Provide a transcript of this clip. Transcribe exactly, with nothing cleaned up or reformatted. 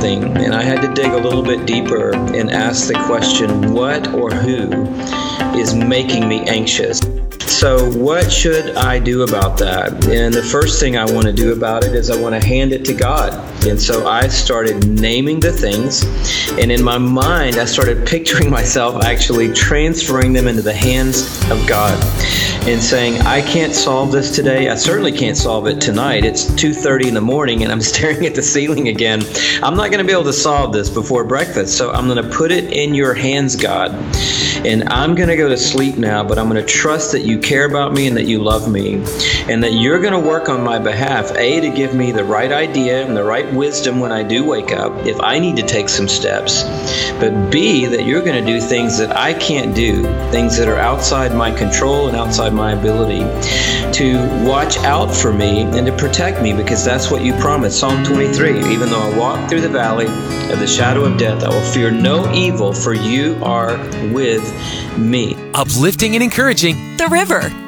something, and I had to dig a little bit deeper and ask the question, what or who is making me anxious? So what should I do about that? And the first thing I want to do about it is I want to hand it to God. And so I started naming the things, and in my mind, I started picturing myself actually transferring them into the hands of God and saying, I can't solve this today. I certainly can't solve it tonight. It's two thirty in the morning and I'm staring at the ceiling again. I'm not going to be able to solve this before breakfast. So I'm going to put it in your hands, God. And I'm going to go to sleep now, but I'm going to trust that you care about me and that you love me and that you're going to work on my behalf, A, to give me the right idea and the right wisdom when I do wake up if I need to take some steps, but B, that you're going to do things that I can't do, things that are outside my control and outside my ability, to watch out for me and to protect me, because that's what you promised. Psalm twenty-three, even though I walk through the valley of the shadow of death, I will fear no evil, for you are with me. Uplifting and encouraging. The River.